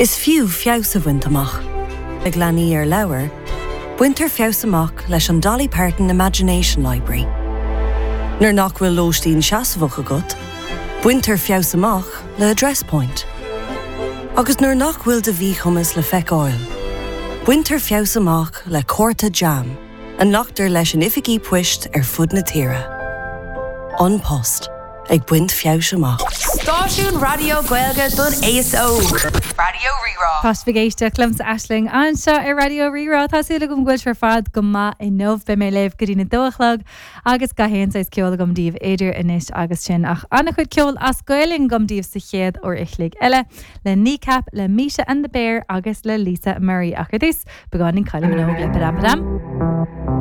Is fiú fios a bhaint amach. Le gleanaí ar leabhar, buintear fios amach leis an Dolly Parton Imagination Library. Nuair nach bhfuil lóistín seasamhacha agat, buintear fios amach le Address Point. Agus nuair nach bhfuil de bhí chumas le feiceáil, buintear fios amach le Córta Jam, a nachtar leis an oifigí puist ar fud na tíre. An Post, ag buint fios amach. Stáisiún Radio Gaeilge don ASO. Radio Rerá. Pas vigéiste clumsa Aisling an seo ar Radio Rerá Tásúla gom gúil for fad go má I nómh be mé léh go dtína dóchlog agus gahéan sais ceola gom díobh éidir inis agus sin ach anna chud ceol as goiling gom díobh sa chéad or ichlig eile le Kneecap, le Misha and the Bear agus le Lisa Murray ach dús begáin in caiile minóg le padam.